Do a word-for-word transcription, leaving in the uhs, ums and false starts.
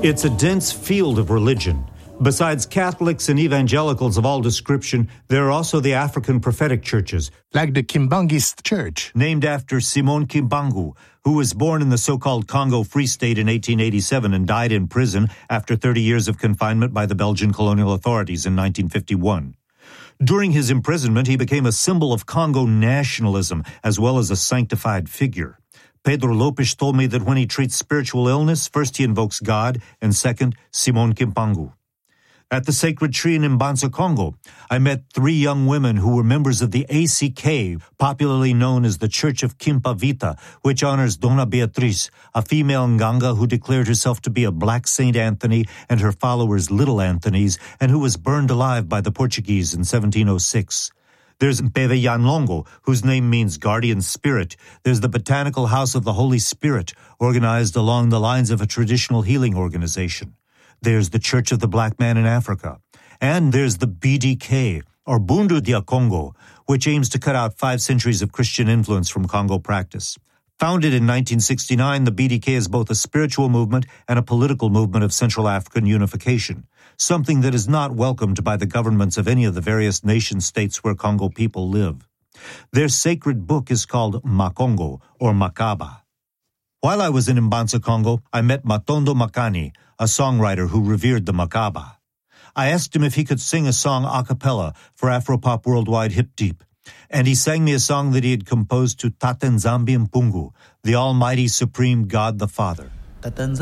It's a dense field of religion. Besides Catholics and evangelicals of all description, there are also the African prophetic churches, like the Kimbangist Church, named after Simon Kimbangu, who was born in the so-called Congo Free State in eighteen eighty-seven and died in prison after thirty years of confinement by the Belgian colonial authorities in nineteen fifty-one. During his imprisonment, he became a symbol of Congo nationalism as well as a sanctified figure. Pedro Lopes told me that when he treats spiritual illness, first he invokes God, and second, Simon Kimbangu. At the Sacred Tree in Mbanza, Congo, I met three young women who were members of the A C K, popularly known as the Church of Kimpavita, which honors Dona Beatriz, a female Nganga who declared herself to be a black Saint Anthony and her followers Little Anthonys, and who was burned alive by the Portuguese in seventeen oh six. There's Mpeve Yanlongo, whose name means guardian spirit. There's the Botanical House of the Holy Spirit, organized along the lines of a traditional healing organization. There's the Church of the Black Man in Africa. And there's the B D K, or Bundu dia Congo, which aims to cut out five centuries of Christian influence from Congo practice. Founded in nineteen sixty-nine, the B D K is both a spiritual movement and a political movement of Central African unification, something that is not welcomed by the governments of any of the various nation-states where Congo people live. Their sacred book is called Makongo, or Makaba. While I was in Mbanza, Congo, I met Matondo Makani, a songwriter who revered the Makaba. I asked him if he could sing a song a cappella for Afropop Worldwide Hip Deep, and he sang me a song that he had composed to Tatanzambi Mpungu, the Almighty Supreme God the Father.